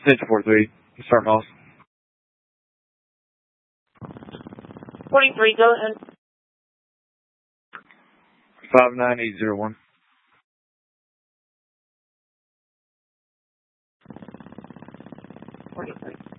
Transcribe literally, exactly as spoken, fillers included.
Central forty-three, start Moss. forty-three, go ahead. five nine eight zero one. forty-three.